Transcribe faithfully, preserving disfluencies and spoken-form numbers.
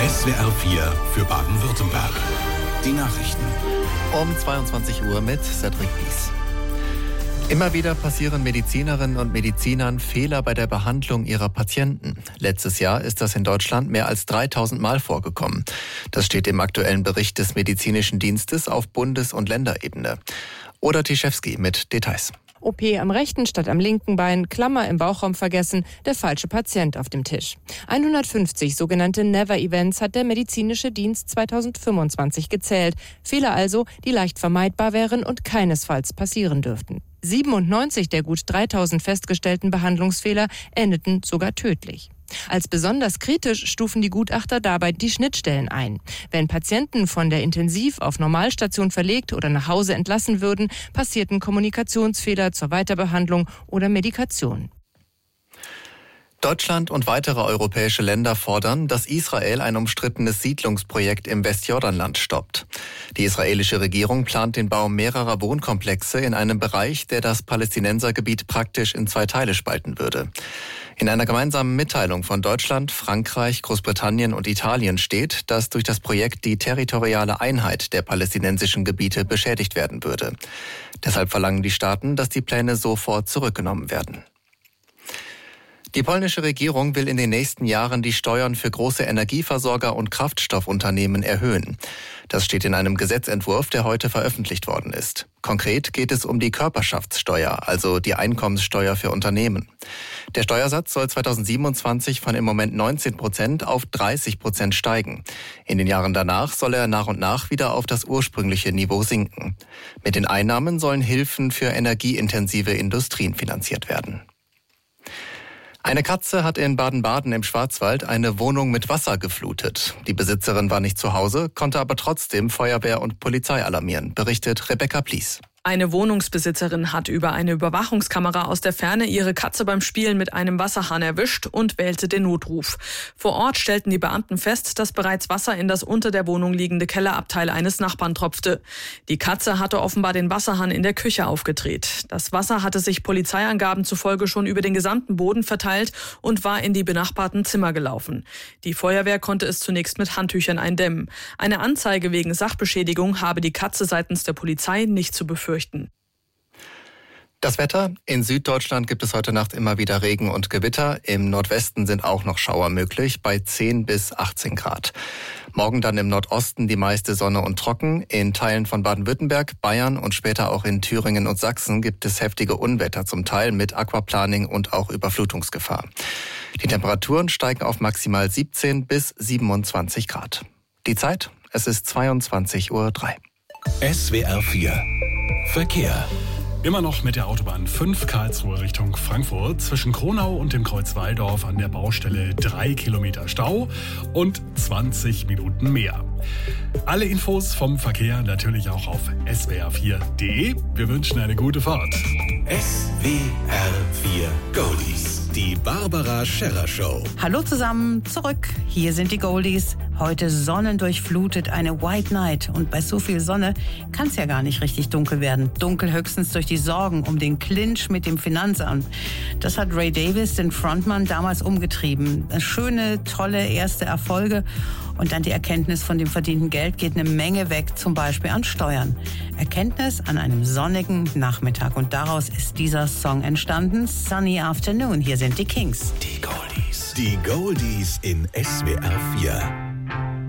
S W R vier für Baden-Württemberg. Die Nachrichten. Um zweiundzwanzig Uhr mit Cedric Bies. Immer wieder passieren Medizinerinnen und Medizinern Fehler bei der Behandlung ihrer Patienten. Letztes Jahr ist das in Deutschland mehr als dreitausend Mal vorgekommen. Das steht im aktuellen Bericht des Medizinischen Dienstes auf Bundes- und Länderebene. Oda Tischewski mit Details. O P am rechten statt am linken Bein, Klammer im Bauchraum vergessen, der falsche Patient auf dem Tisch. hundertfünfzig sogenannte Never-Events hat der medizinische Dienst zweitausendfünfundzwanzig gezählt. Fehler also, die leicht vermeidbar wären und keinesfalls passieren dürften. siebenundneunzig der gut dreitausend festgestellten Behandlungsfehler endeten sogar tödlich. Als besonders kritisch stufen die Gutachter dabei die Schnittstellen ein. Wenn Patienten von der Intensiv- auf Normalstation verlegt oder nach Hause entlassen würden, passierten Kommunikationsfehler zur Weiterbehandlung oder Medikation. Deutschland und weitere europäische Länder fordern, dass Israel ein umstrittenes Siedlungsprojekt im Westjordanland stoppt. Die israelische Regierung plant den Bau mehrerer Wohnkomplexe in einem Bereich, der das Palästinensergebiet praktisch in zwei Teile spalten würde. In einer gemeinsamen Mitteilung von Deutschland, Frankreich, Großbritannien und Italien steht, dass durch das Projekt die territoriale Einheit der palästinensischen Gebiete beschädigt werden würde. Deshalb verlangen die Staaten, dass die Pläne sofort zurückgenommen werden. Die polnische Regierung will in den nächsten Jahren die Steuern für große Energieversorger und Kraftstoffunternehmen erhöhen. Das steht in einem Gesetzentwurf, der heute veröffentlicht worden ist. Konkret geht es um die Körperschaftssteuer, also die Einkommenssteuer für Unternehmen. Der Steuersatz soll zweitausendsiebenundzwanzig von im Moment neunzehn Prozent auf dreißig Prozent steigen. In den Jahren danach soll er nach und nach wieder auf das ursprüngliche Niveau sinken. Mit den Einnahmen sollen Hilfen für energieintensive Industrien finanziert werden. Eine Katze hat in Baden-Baden im Schwarzwald eine Wohnung mit Wasser geflutet. Die Besitzerin war nicht zu Hause, konnte aber trotzdem Feuerwehr und Polizei alarmieren, berichtet Rebecca Plies. Eine Wohnungsbesitzerin hat über eine Überwachungskamera aus der Ferne ihre Katze beim Spielen mit einem Wasserhahn erwischt und wählte den Notruf. Vor Ort stellten die Beamten fest, dass bereits Wasser in das unter der Wohnung liegende Kellerabteil eines Nachbarn tropfte. Die Katze hatte offenbar den Wasserhahn in der Küche aufgedreht. Das Wasser hatte sich Polizeiangaben zufolge schon über den gesamten Boden verteilt und war in die benachbarten Zimmer gelaufen. Die Feuerwehr konnte es zunächst mit Handtüchern eindämmen. Eine Anzeige wegen Sachbeschädigung habe die Katze seitens der Polizei nicht zu befürchten. Das Wetter. In Süddeutschland gibt es heute Nacht immer wieder Regen und Gewitter. Im Nordwesten sind auch noch Schauer möglich, bei zehn bis achtzehn Grad. Morgen dann im Nordosten die meiste Sonne und trocken. In Teilen von Baden-Württemberg, Bayern und später auch in Thüringen und Sachsen gibt es heftige Unwetter, zum Teil mit Aquaplaning und auch Überflutungsgefahr. Die Temperaturen steigen auf maximal siebzehn bis siebenundzwanzig Grad. Die Zeit, es ist zweiundzwanzig Uhr drei. S W R vier Verkehr. Immer noch mit der Autobahn fünf Karlsruhe Richtung Frankfurt. Zwischen Kronau und dem Kreuz Walldorf an der Baustelle drei Kilometer Stau und zwanzig Minuten mehr. Alle Infos vom Verkehr natürlich auch auf S W R vier punkt de. Wir wünschen eine gute Fahrt. S W R vier Goldies. Die Barbara Scherrer Show. Hallo zusammen, zurück. Hier sind die Goldies. Heute sonnendurchflutet, eine White Night. Und bei so viel Sonne kann es ja gar nicht richtig dunkel werden. Dunkel höchstens durch die Sorgen um den Clinch mit dem Finanzamt. Das hat Ray Davies, den Frontmann, damals umgetrieben. Schöne, tolle erste Erfolge. Und dann die Erkenntnis, von dem verdienten Geld geht eine Menge weg, zum Beispiel an Steuern. Erkenntnis an einem sonnigen Nachmittag. Und daraus ist dieser Song entstanden. Sunny Afternoon. Hier sind die Kings. Die Goldies. Die Goldies in S W R vier.